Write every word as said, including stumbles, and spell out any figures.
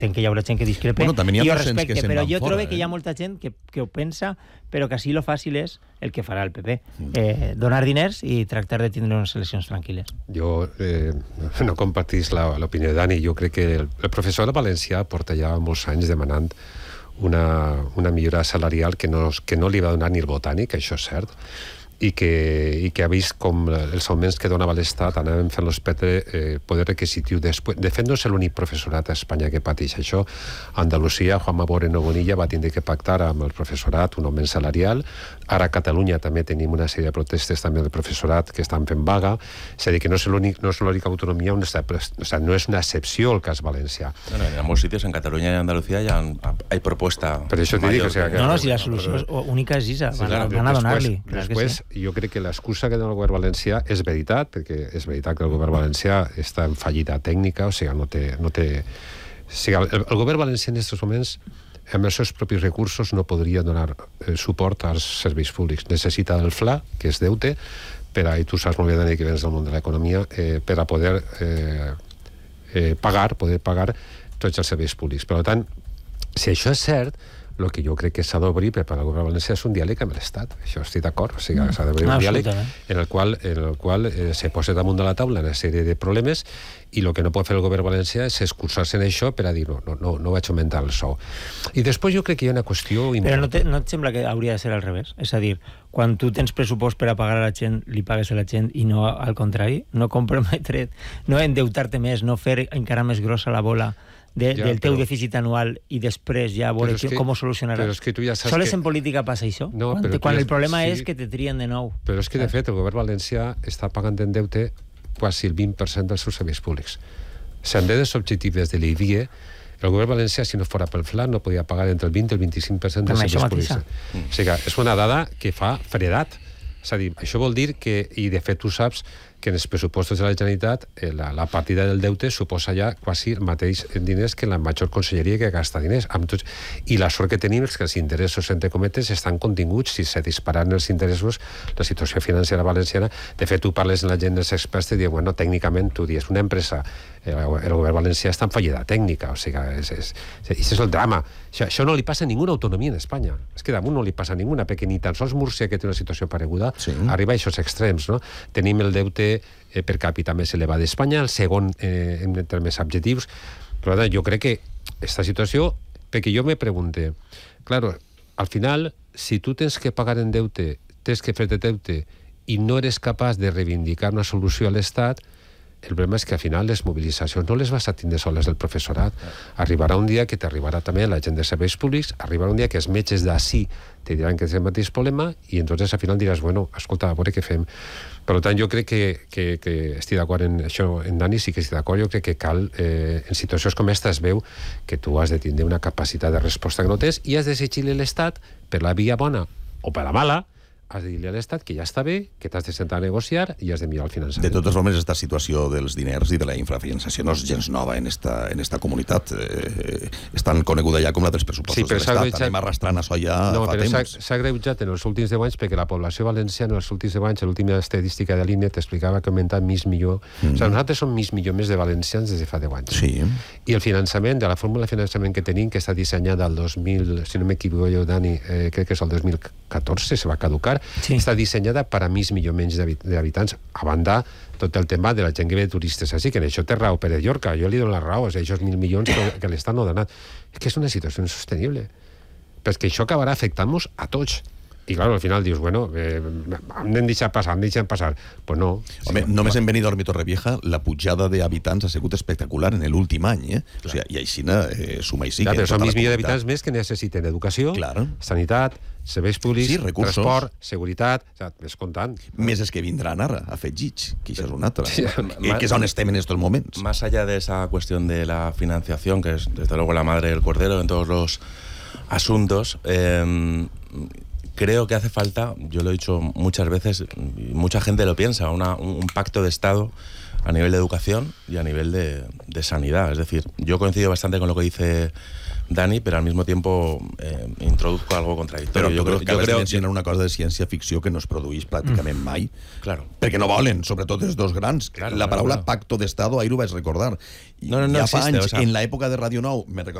entenc que hi haurà gent que discrepe, bueno, i jo respecte, que però jo fora, trobo eh? que hi ha molta gent que, que ho pensa, però que així lo fàcil és el que farà el P P. Eh, donar diners i tractar de tindre unes eleccions tranquil·les. Jo eh, no compartís l'opinió de Dani. Jo crec que el, el professor de València porta ja molts anys demanant una, una millora salarial que no, que no li va donar ni el Botànic, això és cert, i que, i que ha vist com els augments que donava l'Estat anaven fent-los perdre eh, poder requisitiu. Després, de fet, no és l'únic professorat a Espanya que pateix això. A Andalusia, Juanma Moreno Bonilla va tindre que pactar amb el professorat un augment salarial. Ara a Catalunya també tenim una sèrie de protestes també del professorat que estan fent vaga. És a dir, que no és l'únic, no és l'única autonomia on està, però, o sea, no és una excepció el cas valencià. Bueno, en algunos sitios, en Cataluña y Andalucía, ya hay propuesta. Pero eso te digo, o sea, que... No, no, si la solució única és isa, sí, van, clar, van a donar-li. Després, jo crec que l'excusa que dona el govern valencià és veritat, perquè és veritat que el govern valencià està en fallida tècnica, o sigui, no té... No té... O sigui, el, el govern valencià en aquests moments, amb els seus propis recursos, no podria donar eh, suport als serveis públics. Necessita el F L A, que és deute, per a, i tu saps molt bé, Dani, que vens del món de l'economia, eh, per a poder eh, eh, pagar, poder pagar tots els serveis públics. Per tant, si això és cert, el que jo crec que s'ha d'obrir per al govern valencià és un diàleg amb l'Estat. Això estic d'acord. O sigui, s'ha d'obrir un diàleg en el qual, en el qual eh, se posa damunt de la taula una sèrie de problemes i el que no pot fer el govern valencià és excusar-se en això per a dir no, no, no, no vaig augmentar el sou. I després jo crec que hi ha una qüestió... Però no, te, no et sembla que hauria de ser al revés? És a dir, quan tu tens pressupost per a pagar a la gent, li pagues a la gent i no al contrari? No comprometre, no endeutar-te més, no fer encara més grossa la bola De, ja, del teu però, dèficit anual i després ja veure que, com ho solucionaràs. Però és que tu ja saps Sols que... en política passa això? No, quan però quan ja... el problema sí. és que te trien de nou. Però és que, de fet, el govern valencià està pagant en deute quasi el vint per cent dels seus serveis públics. Si en dades objectives de l'I D I E, el govern valencià, si no fora pel F L A, no podia pagar entre el vint i el vint-i-cinc per cent dels serveis públics. Mm. O sigui, és una dada que fa fredat. És a dir, això vol dir que, i de fet tu saps, que en els pressupostos de la Generalitat eh, la, la partida del deute suposa ja quasi el mateix en diners que la major conselleria que gasta diners. Amb tots... I la sort que tenim és que els interessos, entre cometes, estan continguts. Si se disparen els interessos, la situació financera valenciana... De fet, tu parles amb la gent dels experts i diuen, bueno, tècnicament, tu dius, una empresa, eh, el govern valencià està en fallida tècnica, o sigui, és, és, és, és el drama. Això, això no li passa a ninguna autonomia en Espanya. És que damunt no li passa a ninguna, perquè ni tan sols Múrcia, que té una situació pareguda, sí. arriba a aquests extrems, no? Tenim el deute Eh, per càpita més elevat d'Espanya, el segon eh, en termes objectius. Per tant, jo crec que aquesta situació, perquè jo me pregunte, claro, al final, si tu tens que pagar en deute, tens que fer-te deute i no eres capaç de reivindicar una solució a l'Estat, el problema és que al final les mobilitzacions no les vas a tindre soles del professorat. Arribarà un dia que t'arribarà també la gent de serveis públics, arribarà un dia que els metges d'ací te diran que és el mateix problema i entonces al final diràs, bueno, escolta, a veure què fem. Per tant, jo crec que, que, que estic d'acord en això, en Dani sí que estic d'acord, jo crec que cal, eh, en situacions com aquesta es veu que tu has de tindre una capacitat de resposta que no tens i has de exigir-li a l'Estat per la via bona o per la mala, has de dir-li a l'Estat que ja està bé, que t'has de sentar a negociar i has de mirar el finançament. De totes formes, aquesta situació dels diners i de la infrafinançació no és gens nova en esta, en esta comunitat. Eh, és tan coneguda ja com la dels pressupostos sí, de l'Estat. Greujat... Anem arrastrant això ja no, fa temps. S'ha greujat en els últims deu anys perquè la població valenciana en els últims deu anys, l'última estadística de l'I N E t'explicava que ha augmentat mig milió. Mm-hmm. O sigui, nosaltres som mig milió més de valencians des de fa deu anys. Sí. I el finançament, de la fórmula de finançament que tenim, que està dissenyada el dos mil, si no m'equivoco jo, Dani, eh, crec que és el dos mil catorze, se va caducar, sí. Està dissenyada per a mig milió menys d'habitants, a banda tot el tema de la gent que ve de turistes així, que en això té raó Pérez Llorca, jo li dono la raó, és aquests mil milions que, que l'Estat no ha donat. És que és una situació insostenible, perquè això acabarà afectant-nos a tots. I, clar, al final dius, bueno, eh, hem deixat passar, hem deixat passar. Pues no. Home, sí, només en Benidorm i Torrevieja la pujada d'habitants ha sigut espectacular en l'últim any, eh? Clar. O sigui, i així eh, suma i sí. Ja, però són mig milió d'habitants més que necessiten educació, clar. Sanitat, serveis públics, sí, transport, seguretat, o sea, més comptant. Més és que vindran ara a fer llits, que això és una altra. Sí, eh, que és on estem en estos moments. Más allá de esa cuestión de la financiación, que es desde luego la madre del cordero en todos los asuntos, eh, creo que hace falta, yo lo he dicho muchas veces, y mucha gente lo piensa, una, un pacto de Estado a nivel de educación y a nivel de, de sanidad. Es decir, yo coincido bastante con lo que dice Dani, pero al mismo tiempo eh, introduzco algo contradictorio. Però yo creo, que yo creo que una cosa de ciència-ficció que no es produeix pràcticament mm. mai, claro. perquè no volen, sobretot els dos grans. Claro, la claro, paraula claro. pacto d'Estado, ahir ho vaig recordar. No, no, no ja existe, fa anys, o sea... en l'època de Radio Nou, me recordo